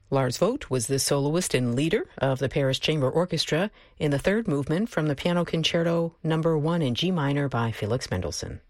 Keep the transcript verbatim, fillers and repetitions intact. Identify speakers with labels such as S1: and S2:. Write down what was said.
S1: Lars Vogt was the soloist and leader of the Paris Chamber Orchestra in the third movement from the Piano Concerto Number One in G minor by Felix Mendelssohn.